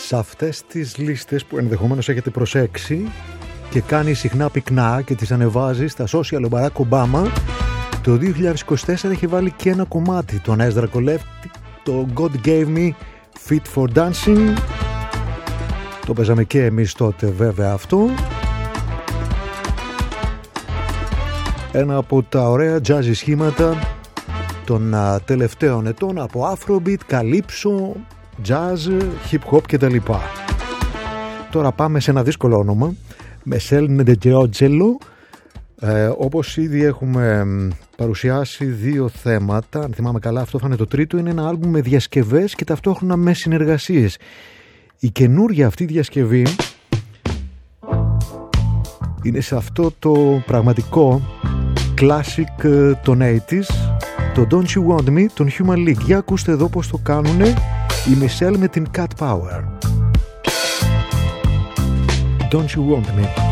σε αυτές τις λίστες που ενδεχομένως έχετε προσέξει και κάνει συχνά πυκνά και τις ανεβάζει στα social ο Μπαράκ Ομπάμα, το 2024 έχει βάλει και ένα κομμάτι τον Ezra Collective, το God Gave Me Fit for Dancing. Το παίζαμε και εμείς τότε βέβαια αυτό. Ένα από τα ωραία jazzy σχήματα των τελευταίων ετών από Afrobeat, Calypso, Jazz, Hip Hop κτλ. Τώρα πάμε σε ένα δύσκολο όνομα, Meshell Ndegeocello. Όπως ήδη έχουμε παρουσιάσει δύο θέματα, αν θυμάμαι καλά αυτό θα είναι το τρίτο, είναι ένα άλμπουμ με διασκευές και ταυτόχρονα με συνεργασίες. Η καινούργια αυτή διασκευή είναι σε αυτό το πραγματικό classic των 80s, το Don't You Want Me, τον Human League. Για ακούστε εδώ πως το κάνουνε η Meshell με την Cat Power. Don't You Want Me.